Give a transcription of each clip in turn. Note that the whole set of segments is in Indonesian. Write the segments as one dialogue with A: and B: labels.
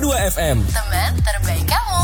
A: 2 FM.
B: Teman terbaik kamu.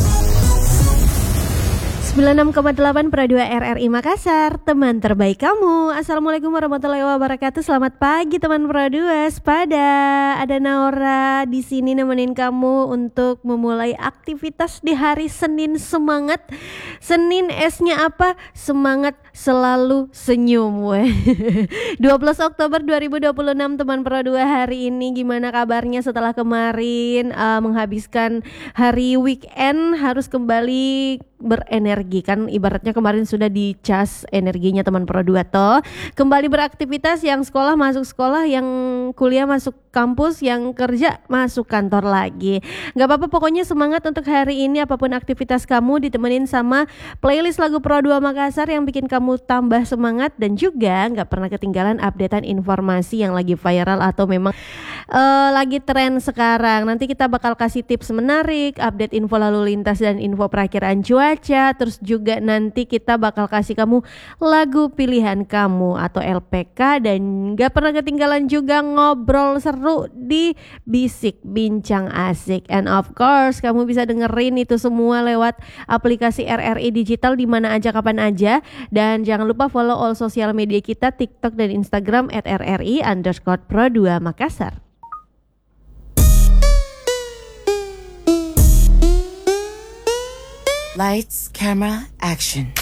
C: 96,8 Pro 2 RRI Makassar, teman terbaik kamu. Assalamualaikum warahmatullahi wabarakatuh. Selamat pagi teman Pro 2. Sepada ada Naura di sini nemenin kamu untuk memulai aktivitas di hari Senin. Semangat. Senin S-nya apa? Semangat selalu senyum. 12 Oktober 2026 teman Pro 2, hari ini gimana kabarnya setelah kemarin menghabiskan hari weekend, harus kembali berenergi kan, ibaratnya kemarin sudah dicas energinya teman Pro 2 toh. Kembali beraktivitas, yang sekolah masuk sekolah, yang kuliah masuk kampus, yang kerja masuk kantor lagi. Gak apa-apa, pokoknya semangat untuk hari ini. Apapun aktivitas kamu, ditemenin sama playlist lagu Pro 2 Makassar yang bikin kamu tambah semangat. Dan juga gak pernah ketinggalan updatean informasi yang lagi viral atau memang lagi tren sekarang. Nanti kita bakal kasih tips menarik, update info lalu lintas dan info perakiraan cuaca. Terus juga nanti kita bakal kasih kamu lagu pilihan kamu atau LPK. Dan gak pernah ketinggalan juga ngobrol seru di Bisik Bincang Asik. And of course kamu bisa dengerin itu semua lewat aplikasi RRI Digital di mana aja kapan aja. Dan jangan lupa follow all sosial media kita, TikTok dan Instagram @RRI_Pro2 Makassar.
B: Lights, camera, action.